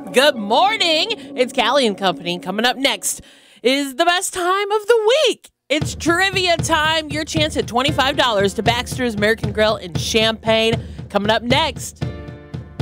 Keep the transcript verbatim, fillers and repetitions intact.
Good morning. It's Callie and Company. Coming up next is the best time of the week. It's trivia time. Your chance at twenty-five dollars to Baxter's American Grill in Champaign. Coming up next.